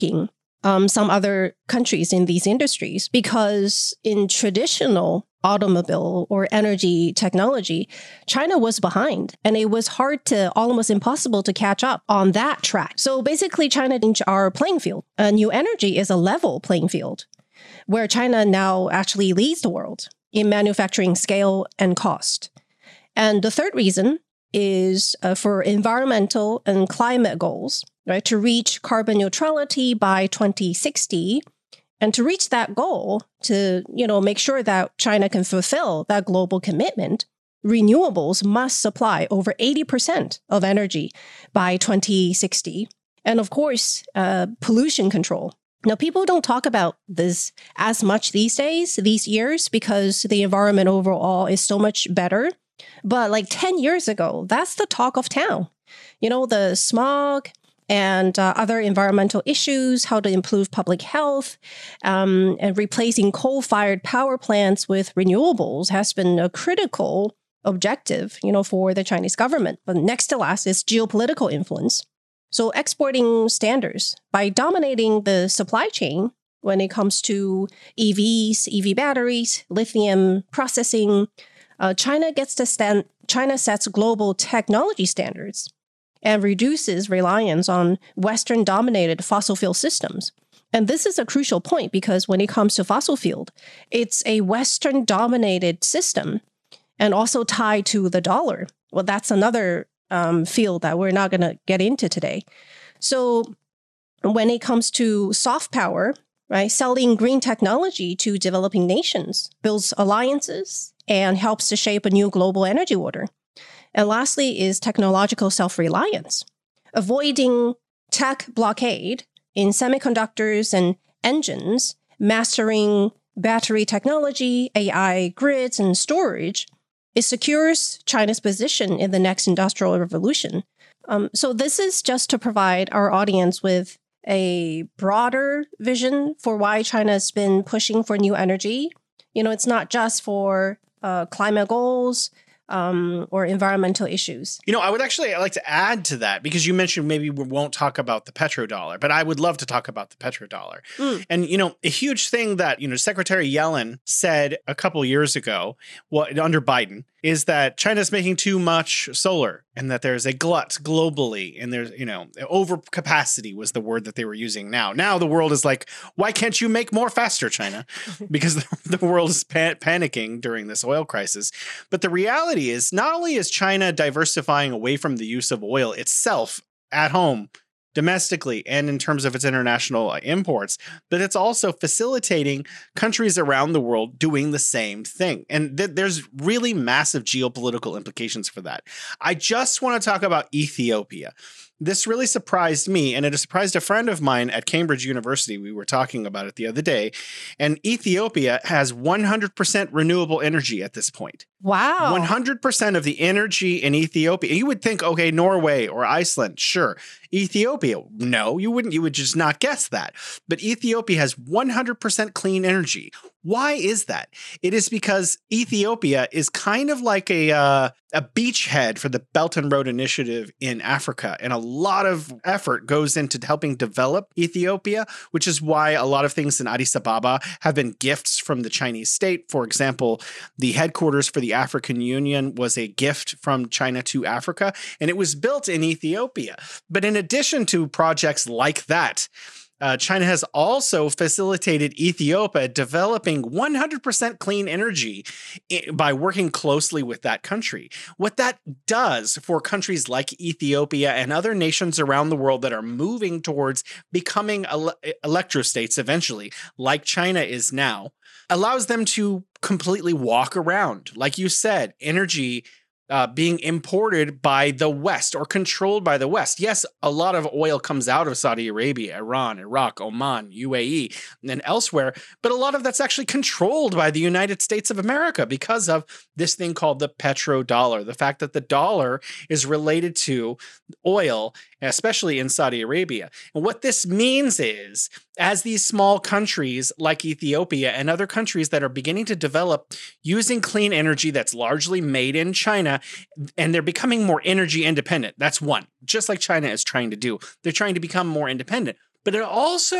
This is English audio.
some other countries in these industries, because in traditional automobile or energy technology, China was behind, and it was hard to, almost impossible to catch up on that track. So basically, China changed our playing field. New energy is a level playing field where China now actually leads the world in manufacturing scale and cost. And the third reason is for environmental and climate goals, right? To reach carbon neutrality by 2060. And to reach that goal, to make sure that China can fulfill that global commitment, renewables must supply over 80% of energy by 2060. And of course, pollution control. Now, people don't talk about this as much these days, these years, because the environment overall is so much better. But like 10 years ago, that's the talk of town. The smog and other environmental issues, how to improve public health, and replacing coal-fired power plants with renewables has been a critical objective, for the Chinese government. But next to last is geopolitical influence. So exporting standards by dominating the supply chain when it comes to EVs, EV batteries, lithium processing, China sets global technology standards and reduces reliance on Western-dominated fossil fuel systems. And this is a crucial point because when it comes to fossil fuel, it's a Western-dominated system and also tied to the dollar. Well, that's another field that we're not going to get into today. So when it comes to soft power, right, selling green technology to developing nations builds alliances and helps to shape a new global energy order. And lastly is technological self-reliance, avoiding tech blockade in semiconductors and engines, mastering battery technology, AI grids, and storage. It secures China's position in the next industrial revolution. So this is just to provide our audience with a broader vision for why China has been pushing for new energy. It's not just for climate goals, or environmental issues. I would actually like to add to that because you mentioned maybe we won't talk about the petrodollar, but I would love to talk about the petrodollar. And, a huge thing that, Secretary Yellen said a couple years ago under Biden is that China's making too much solar and that there's a glut globally and there's, overcapacity was the word that they were using now. Now the world is like, why can't you make more faster, China? Because the world is panicking during this oil crisis. But the reality is not only is China diversifying away from the use of oil itself at home, domestically and in terms of its international imports, but it's also facilitating countries around the world doing the same thing. And there's really massive geopolitical implications for that. I just want to talk about Ethiopia. This really surprised me, and it surprised a friend of mine at Cambridge University. We were talking about it the other day, and Ethiopia has 100% renewable energy at this point. Wow. 100% of the energy in Ethiopia. You would think, okay, Norway or Iceland, sure. Ethiopia, no, you wouldn't. You would just not guess that. But Ethiopia has 100% clean energy. Why is that? It is because Ethiopia is kind of like a beachhead for the Belt and Road Initiative in Africa. And a lot of effort goes into helping develop Ethiopia, which is why a lot of things in Addis Ababa have been gifts from the Chinese state. For example, the headquarters for the African Union was a gift from China to Africa, and it was built in Ethiopia. But in addition to projects like that, China has also facilitated Ethiopia developing 100% clean energy by working closely with that country. What that does for countries like Ethiopia and other nations around the world that are moving towards becoming electrostates eventually, like China is now, allows them to completely walk around. Like you said, energy being imported by the West or controlled by the West. Yes, a lot of oil comes out of Saudi Arabia, Iran, Iraq, Oman, UAE, and elsewhere, but a lot of that's actually controlled by the United States of America because of this thing called the petrodollar, the fact that the dollar is related to oil, especially in Saudi Arabia. And what this means is, as these small countries like Ethiopia and other countries that are beginning to develop using clean energy that's largely made in China, and they're becoming more energy independent. That's one, just like China is trying to do. They're trying to become more independent. But it also